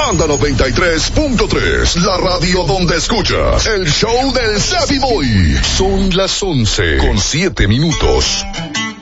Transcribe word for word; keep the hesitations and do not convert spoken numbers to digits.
Manda noventa y tres punto tres, la radio donde escuchas el show del Savvy Boy. Son las once con siete minutos.